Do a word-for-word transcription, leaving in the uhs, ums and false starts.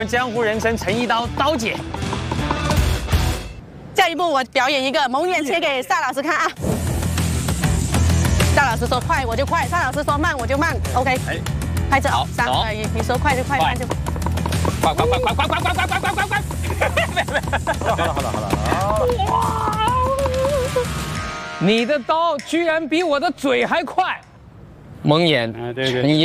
江湖人称陈一刀刀姐。 下一步我表演一个蒙眼切给萨老师看啊。萨老师说快我就快，萨老师说慢我就慢。OK， 哎，拍着，三二一，你说快就快，慢就快快快快快快快快快快快快！好了好了好了好了。哇！你的刀居然比我的嘴还快，蒙眼。啊，对对。